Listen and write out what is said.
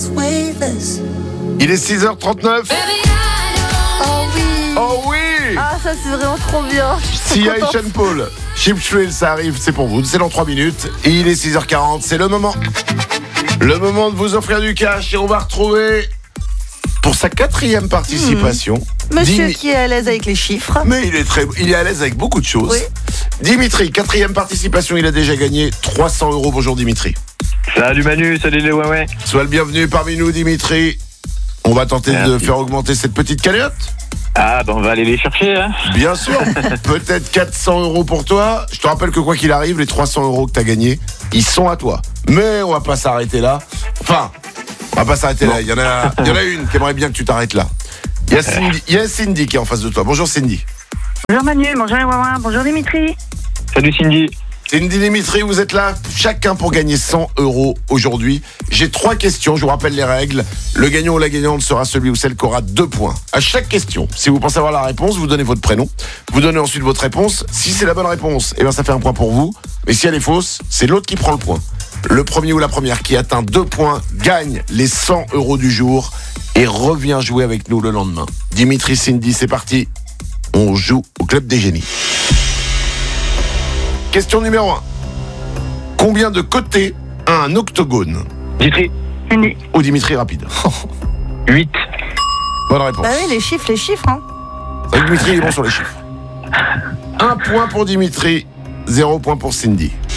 Il est 6h39. Oh oui. Oh oui. Ah, ça c'est vraiment trop bien. Sia et Sean Paul. Cheap Thrill, ça arrive, c'est pour vous. C'est dans 3 minutes. Et il est 6h40, c'est le moment. Le moment de vous offrir du cash. Et on va retrouver, pour sa 4e participation, Monsieur qui est à l'aise avec les chiffres. Mais il est à l'aise avec beaucoup de choses. Oui. Dimitri, 4e participation, il a déjà gagné 300 €. Bonjour Dimitri. Salut Manu, salut les ouais. Sois le bienvenu parmi nous Dimitri. On va tenter de faire augmenter cette petite cagnotte. Ah, on va aller les chercher, hein. Bien sûr. Peut-être 400 € pour toi. Je te rappelle que quoi qu'il arrive, les 300 € que tu as gagnés, ils sont à toi. Mais on va pas s'arrêter là. Enfin, on va pas s'arrêter là. Il y en a une qui aimerait bien que tu t'arrêtes là. Il y a Cindy qui est en face de toi. Bonjour Cindy. Bonjour Manu, bonjour les Wawa, bonjour Dimitri. Salut Cindy. Cindy, Dimitri, vous êtes là, chacun pour gagner 100 € aujourd'hui. J'ai 3 questions, je vous rappelle les règles. Le gagnant ou la gagnante sera celui ou celle qui aura 2 points. À chaque question, si vous pensez avoir la réponse, vous donnez votre prénom. Vous donnez ensuite votre réponse. Si c'est la bonne réponse, eh bien ça fait un point pour vous. Mais si elle est fausse, c'est l'autre qui prend le point. Le premier ou la première qui atteint 2 points gagne les 100 € du jour et revient jouer avec nous le lendemain. Dimitri, Cindy, c'est parti. On joue au Club des Génies. Question numéro 1. Combien de côtés a un octogone? Dimitri. Cindy. Ou Dimitri, rapide. 8. Bonne réponse. Bah oui, les chiffres, hein. C'est vrai que Dimitri est bon sur les chiffres. 1 point pour Dimitri, 0 point pour Cindy.